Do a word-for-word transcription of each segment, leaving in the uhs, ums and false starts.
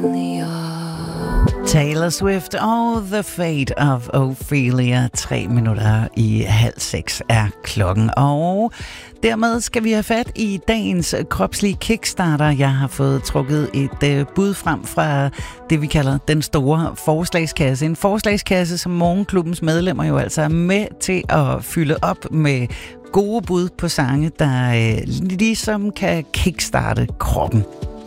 Taylor Swift og The Fate of Ophelia. Tre minutter i halv seks er klokken, og dermed skal vi have fat i dagens kropslige kickstarter. Jeg har fået trukket et øh, bud frem fra det, vi kalder den store forslagskasse. En forslagskasse, som Morgenklubbens medlemmer jo altså er med til at fylde op med gode bud på sange, der øh, ligesom kan kickstarte kroppen.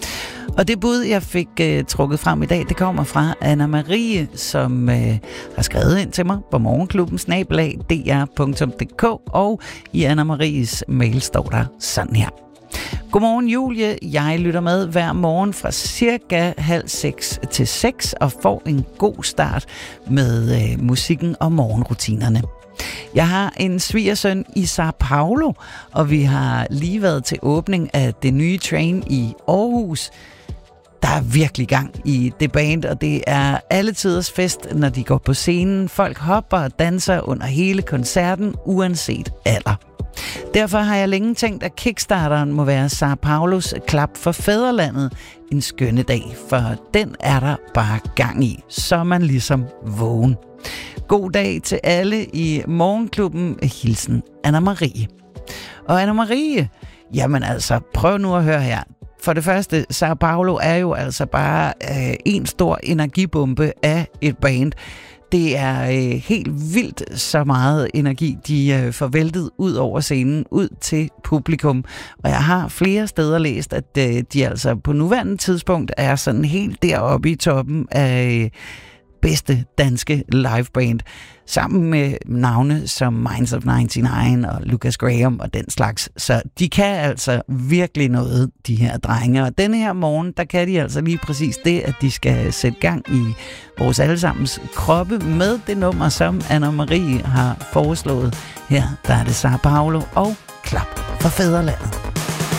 Og det bud, jeg fik uh, trukket frem i dag, det kommer fra Anna Marie, som uh, har skrevet ind til mig på morgenklubben snabel-a d r punktum d k, og i Anna Maries mail står der sådan her. Godmorgen Julie, jeg lytter med hver morgen fra cirka halv seks til seks og får en god start med uh, musikken og morgenrutinerne. Jeg har en svigersøn i Sao Paulo, og vi har lige været til åbning af det nye train i Aarhus. Der er virkelig gang i det band, og det er alle tiders fest, når de går på scenen. Folk hopper og danser under hele koncerten, uanset alder. Derfor har jeg længe tænkt, at kickstarteren må være Sao Paulos klap for fædrelandet en skønne dag, for den er der bare gang i, så er man ligesom vågen. God dag til alle i Morgenklubben. Hilsen Anna Marie. Og Anna Marie, jamen altså, prøv nu at høre her. For det første, Sao Paulo er jo altså bare øh, en stor energibombe af et band. Det er øh, helt vildt så meget energi, de øh, får væltet ud over scenen, ud til publikum. Og jeg har flere steder læst, at øh, de altså på nuværende tidspunkt er sådan helt deroppe i toppen af øh, bedste danske liveband, sammen med navne som Minds of nioghalvfems og Lucas Graham og den slags. Så de kan altså virkelig noget, de her drenge. Og denne her morgen, der kan de altså lige præcis det, at de skal sætte gang i vores allesammens kroppe med det nummer, som Anna Marie har foreslået. Her der er det Sao Paulo og Klap for fædrelandet.